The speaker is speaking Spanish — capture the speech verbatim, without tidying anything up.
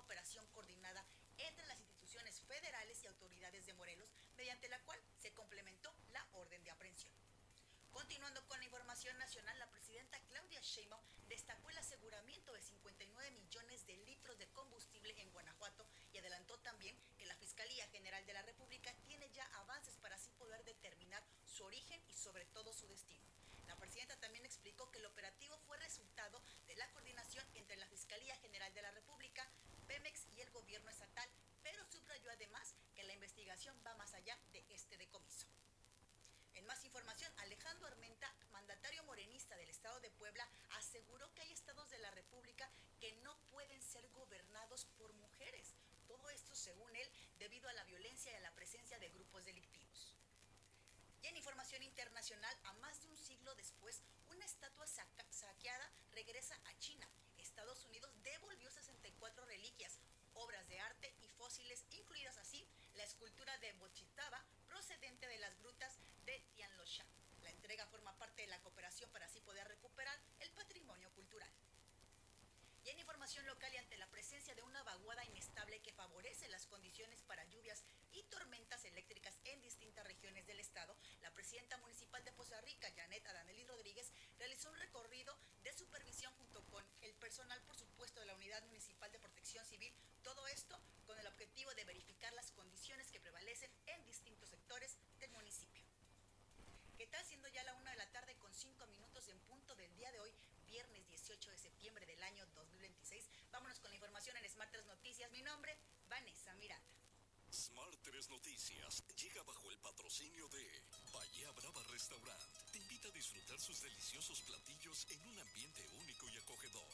operación coordinada entre las instituciones federales y autoridades de Morelos, mediante la cual se complementó la orden de aprehensión. Continuando con la información nacional, la presidenta Claudia Sheinbaum destacó el aseguramiento de cincuenta y nueve millones de litros de combustible en Guanajuato y adelantó también que la Fiscalía General de la República tiene ya avances para así poder determinar su origen y sobre todo su destino. La presidenta también explicó que el operativo fue resultado de la coordinación entre la Fiscalía General de la República, Pemex y el gobierno estatal, pero subrayó además que la investigación va más allá de este decomiso. En más información, Alejandro Armenta, mandatario morenista del estado de Puebla, aseguró que hay estados de la República que no pueden ser gobernados por mujeres. Todo esto, según él, debido a la violencia y a la presencia de grupos delictivos. Y en información internacional, a más de un siglo después, una estatua saca, saqueada regresa a China. Estados Unidos devolvió sesenta y cuatro reliquias, obras de arte y fósiles, incluidas así la escultura de Bochitaba procedente de las grutas de Tianlongshang. La entrega forma parte de la cooperación para así poder recuperar el patrimonio cultural. Y en información local, y ante la presencia de una vaguada inestable que favorece las condiciones para lluvias y tormentas eléctricas en distintas regiones del estado, la presidenta municipal de Poza Rica, Janet Adanelis Rodríguez, realizó un recorrido de supervisión junto con el personal, por supuesto, de la Unidad Municipal de Protección Civil. Todo esto con el objetivo de verificar las condiciones que prevalecen en distintos sectores del municipio. ¿Qué tal? Siendo ya la una de la tarde con cinco minutos en punto del día de hoy, viernes dieciocho de septiembre del año dos mil veintiséis. Vámonos con la información en Smart tres Noticias. Mi nombre, Vanessa Miranda. Smart tres Noticias llega bajo el patrocinio de Bahía Brava Restaurant. Te invita a disfrutar sus deliciosos platillos en un ambiente único y acogedor.